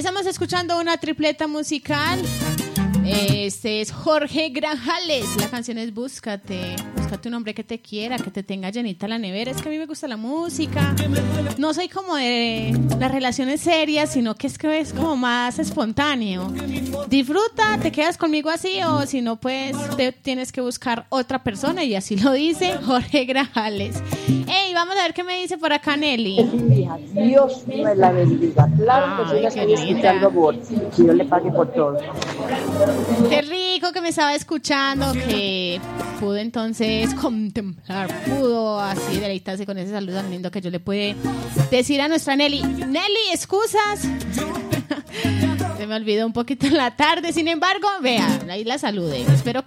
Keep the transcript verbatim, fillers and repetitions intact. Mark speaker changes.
Speaker 1: estamos escuchando una tripleta musical. Este es Jorge Grajales. La canción es Búscate. Búscate un hombre que te quiera, que te tenga llenita la nevera. Es que a mí me gusta la música. No soy como de las relaciones serias, sino que es que es como más espontáneo. Disfruta, te quedas conmigo así, o si no, pues te tienes que buscar otra persona, y así lo dice Jorge Grajales. Ey, vamos a ver qué me dice por acá Nelly.
Speaker 2: Dios me la bendiga. Claro que sí, la estoy escuchando, amor. Que Dios le pague por todo.
Speaker 1: Qué rico que me estaba escuchando, que pudo entonces contemplar, pudo así deleitarse con ese saludo tan lindo que yo le pude decir a nuestra Nelly. Nelly, excusas. Se me olvidó un poquito en la tarde, sin embargo, vea, ahí la saludé. Espero que